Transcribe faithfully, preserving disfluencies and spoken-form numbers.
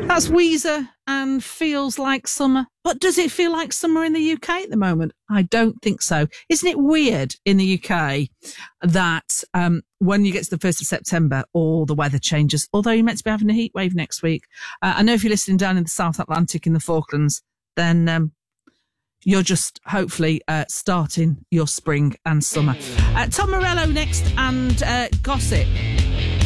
That's Weezer and Feels Like Summer. But does it feel like summer in the U K at the moment? I don't think so. Isn't it weird in the U K that um, when you get to the first of September, all the weather changes, although you're meant to be having a heat wave next week. Uh, I know if you're listening down in the South Atlantic in the Falklands, then um, you're just hopefully uh, starting your spring and summer. Uh, Tom Morello next and uh, Gossip.